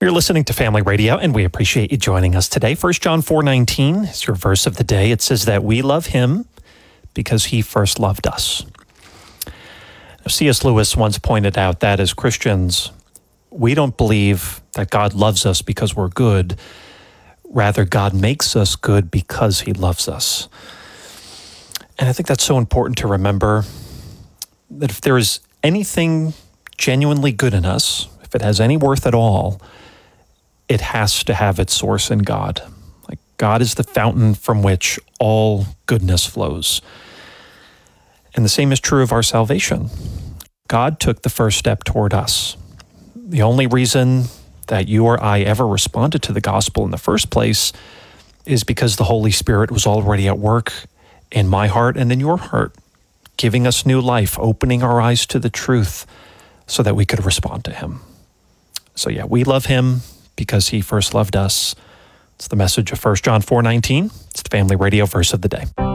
You're listening to Family Radio, and we appreciate you joining us today. 1 John 4:19 is your verse of the day. It says that we love him because he first loved us. Now, C.S. Lewis once pointed out that as Christians, we don't believe that God loves us because we're good. Rather, God makes us good because he loves us. And I think that's so important to remember, that if there is anything genuinely good in us, if it has any worth at all, it has to have its source in God. Like, God is the fountain from which all goodness flows. And the same is true of our salvation. God took the first step toward us. The only reason that you or I ever responded to the gospel in the first place is because the Holy Spirit was already at work in my heart and in your heart, giving us new life, opening our eyes to the truth so that we could respond to him. So yeah, we love him because he first loved us. It's the message of 1 John 4:19. It's the Family Radio verse of the day.